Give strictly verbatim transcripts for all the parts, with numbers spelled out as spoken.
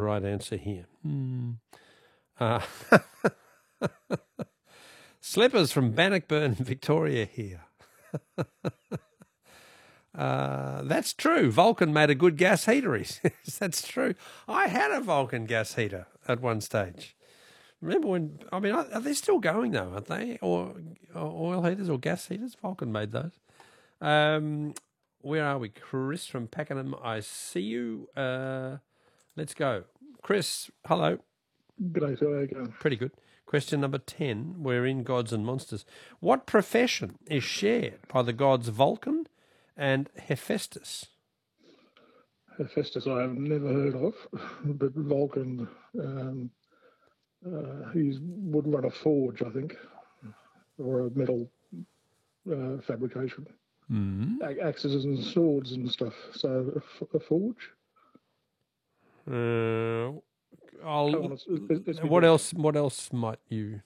right answer here. Hmm. Uh, Slippers from Bannockburn, Victoria here. uh, that's true. Vulcan made a good gas heater. He says. That's true. I had a Vulcan gas heater at one stage. Remember when, I mean, are they still going though, aren't they? Or, or oil heaters or gas heaters? Vulcan made those. Um, where are we? Chris from Pakenham, I see you. Uh, let's go. Chris, hello. G'day, how are you going? Pretty good. Question number ten. We're in Gods and Monsters. What profession is shared by the gods Vulcan and Hephaestus? Hephaestus I have never heard of, but Vulcan, um, uh, he would run a forge, I think, or a metal uh, fabrication. Mm. Axes and swords and stuff. So a, f- a forge? Uh, I'll, on, it's, it's what else? What else might you?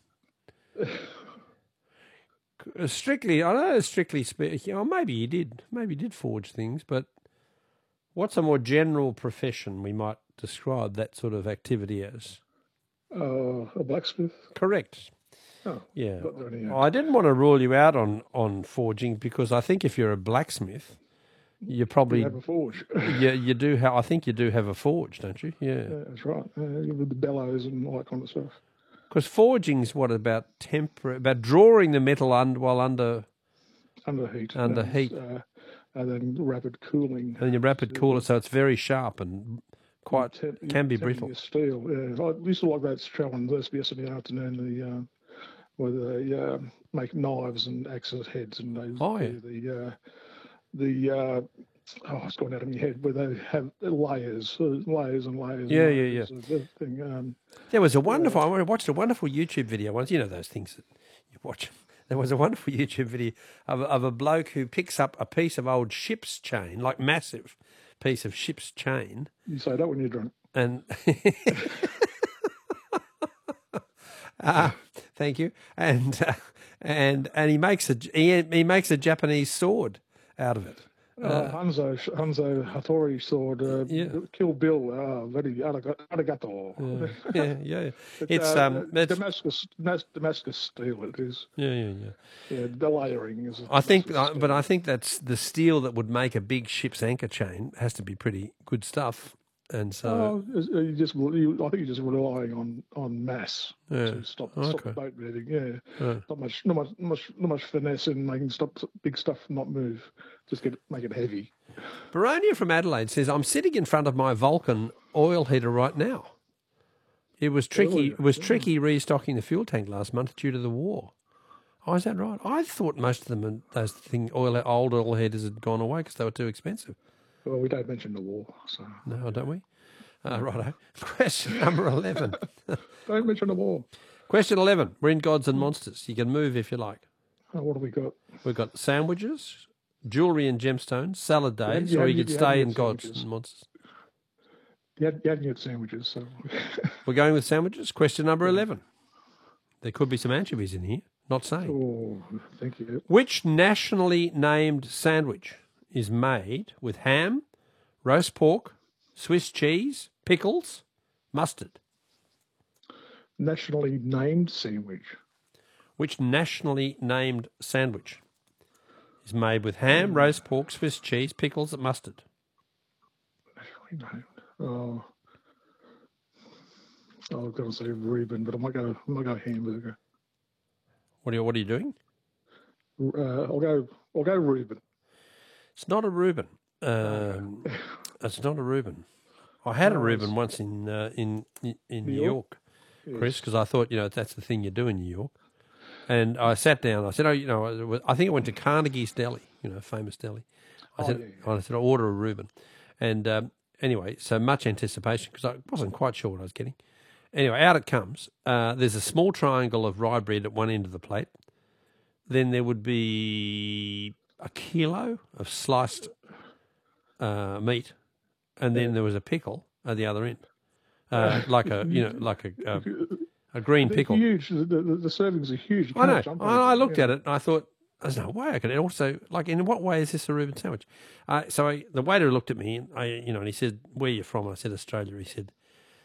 strictly, I don't know. Strictly speaking, or maybe you did. Maybe you did forge things. But what's a more general profession we might describe that sort of activity as? Uh, a blacksmith. Correct. Oh, yeah. Any, uh... I didn't want to rule you out on on forging because I think if you're a blacksmith, you probably you have a forge. you you do have. I think you do have a forge, don't you? Yeah, yeah that's right. Uh, with the bellows and all that kind of stuff. Because forging's what about temper about drawing the metal under while under under heat, under and, heat, uh, and then rapid cooling. And you rapid cool it, so it's very sharp and quite ten, can be brittle. Steel. Yeah, I used to like that show on S B S in the afternoon. The uh, where they uh, make knives and axes heads, and they oh, yeah. the uh, the uh, oh, it's gone out of my head where they have layers, uh, layers and layers. Yeah, and yeah, layers yeah. Of thing. Um, there was a wonderful. Uh, I watched a wonderful YouTube video once. You know those things that you watch. There was a wonderful YouTube video of, of a bloke who picks up a piece of old ship's chain, like massive piece of ship's chain. You say that when you're drunk. And uh, thank you. And uh, and and he makes a he, he makes a Japanese sword out of it. Uh, uh, Hanzo Hanzo Hattori sword, uh, yeah. Kill Bill, uh, very arigato. Yeah, yeah, yeah. But, it's uh, um, it's, Damascus Damascus steel. It is. Yeah, yeah, yeah. Yeah, the layering is. I think, but I think that's the steel that would make a big ship's anchor chain has to be pretty good stuff. And so, oh, you just, you, I think you're just relying on, on mass yeah. to stop, okay. stop the boat moving. Yeah, yeah. not much, not much, not much, not much finesse in making stop big stuff not move. Just get make it heavy. Baronia from Adelaide says, "I'm sitting in front of my Vulcan oil heater right now. It was tricky. Oh, it was yeah. tricky restocking the fuel tank last month due to the war." Oh, is that right? I thought most of them, those thing oil, old oil heaters had gone away because they were too expensive. Well, we don't mention the war, so no, don't we? Uh, righto. Question number eleven. Don't mention the war. Question eleven. We're in Gods and Monsters. You can move if you like. Oh, what have we got? We've got sandwiches, jewellery and gemstones, salad days, yeah, or yeah, you could yeah, stay yeah, in Gods sandwiches. and Monsters. You had, you had get sandwiches, so we're going with sandwiches. Question number eleven. There could be some anchovies in here. Not saying. Oh, thank you. Which nationally named sandwich is made with ham, roast pork, Swiss cheese, pickles, mustard? Nationally named sandwich. Which nationally named sandwich is made with ham, roast pork, Swiss cheese, pickles, and mustard? Nationally named. Oh, oh I've got to say Reuben, but I might go. I might go hamburger. What are you, what are you doing? Uh, I'll go. I'll go Reuben. It's not a Reuben. Um, it's not a Reuben. I had no, a Reuben once in uh, in in, in New, New York, York Chris, because yes. I thought, you know, that's the thing you do in New York. And I sat down. I said, oh, you know, I think I went to Carnegie's Deli, you know, famous deli. I oh, said, yeah, yeah. I said, I'll order a Reuben. And um, anyway, so much anticipation because I wasn't quite sure what I was getting. Anyway, out it comes. Uh, there's a small triangle of rye bread at one end of the plate. Then there would be a kilo of sliced uh, meat, and then there was a pickle at the other end, uh, like a you know like a a, a green They're pickle. Huge. The, the, the servings are huge. You I know. jump I, I looked yeah. at it and I thought, there's no way I could. And also, like, in what way is this a Reuben sandwich? Uh, so I, the waiter looked at me and I, you know, and he said, "Where are you from?" I said, "Australia." He said,